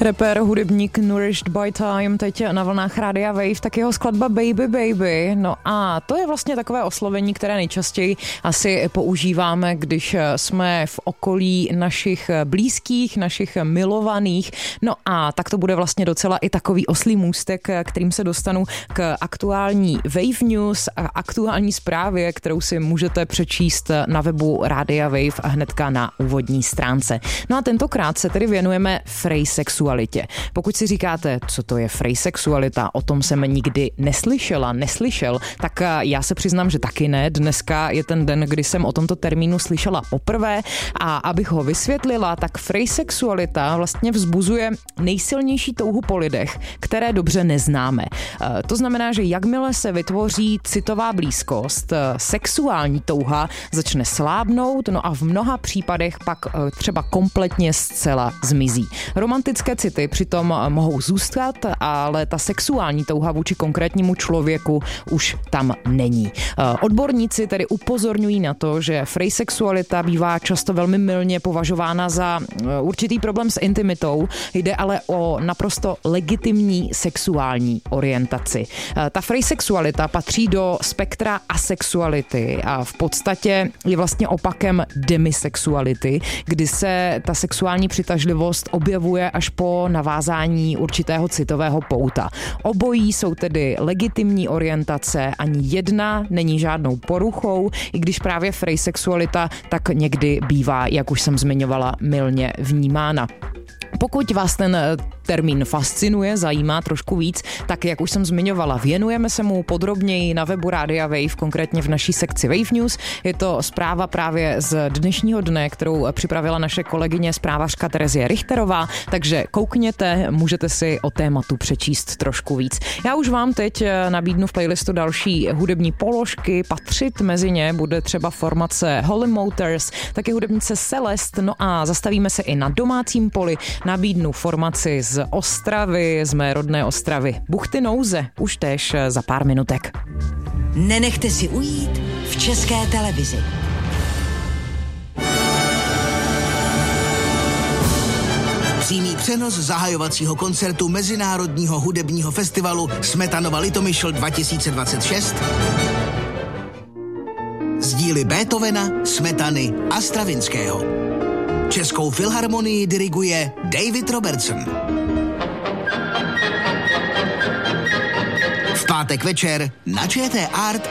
Rapper, hudebník Nourished by Time, teď na vlnách Rádia Wave, tak jeho skladba Baby Baby. No a to je vlastně takové oslovení, které nejčastěji asi používáme, když jsme v okolí našich blízkých, našich milovaných. No a tak to bude vlastně docela i takový oslý můstek, kterým se dostanu k aktuální Wave News a aktuální zprávě, kterou si můžete přečíst na webu Rádia Wave a hnedka na úvodní stránce. No a tentokrát se tedy věnujeme frejsexualitě. Pokud si říkáte, co to je frejsexualita, o tom jsem nikdy neslyšel, tak já se přiznám, že taky ne. Dneska je ten den, kdy jsem o tomto termínu slyšela poprvé a abych ho vysvětlila, tak frejsexualita vlastně vzbuzuje nejsilnější touhu po lidech, které dobře neznáme. To znamená, že jakmile se vytvoří citová blízkost, sexuální touha začne slábnout, no a v mnoha případech pak třeba kompletně zcela zmizí. Romantické city přitom mohou zůstat, ale ta sexuální touha vůči konkrétnímu člověku už tam není. Odborníci tedy upozorňují na to, že frejsexualita bývá často velmi mylně považována za určitý problém s intimitou, jde ale o naprosto legitimní sexuální orientaci. Ta frejsexualita patří do spektra asexuality a v podstatě je vlastně opakem demisexuality, kdy se ta sexuální přitažlivost objevuje až po navázání určitého citového pouta. Obojí jsou tedy legitimní orientace, ani jedna není žádnou poruchou, i když právě frejsexualita tak někdy bývá, jak už jsem zmiňovala, mylně vnímána. Pokud vás ten termín fascinuje, zajímá trošku víc, tak jak už jsem zmiňovala, věnujeme se mu podrobněji na webu Rádia Wave, konkrétně v naší sekci Wave News. Je to zpráva právě z dnešního dne, kterou připravila naše kolegyně zprávařka Terezie Richterová, takže koukněte, můžete si o tématu přečíst trošku víc. Já už vám teď nabídnu v playlistu další hudební položky, patřit mezi ně bude třeba formace Holy Motors, taky hudebnice Celeste, no a zastavíme se i na domácím poli. Nabídnu formaci z Ostravy, z mé rodné Ostravy. Buchty nouze, už též za pár minutek. Nenechte si ujít v České televizi. Přímý přenos zahajovacího koncertu Mezinárodního hudebního festivalu Smetanova Litomyšl 2026 z díly Beethovena, Smetany a Stravinského. Českou filharmonii diriguje David Robertson. V pátek večer na ČT Art